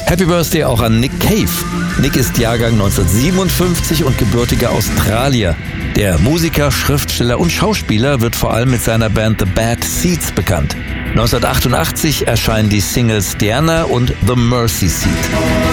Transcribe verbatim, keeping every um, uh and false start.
Happy Birthday auch an Nick Cave. Nick ist Jahrgang neunzehnhundertsiebenundfünfzig und gebürtiger Australier. Der Musiker, Schriftsteller und Schauspieler wird vor allem mit seiner Band The Bad Seeds bekannt. neunzehnhundertachtundachtzig erscheinen die Singles Diana und The Mercy Seat.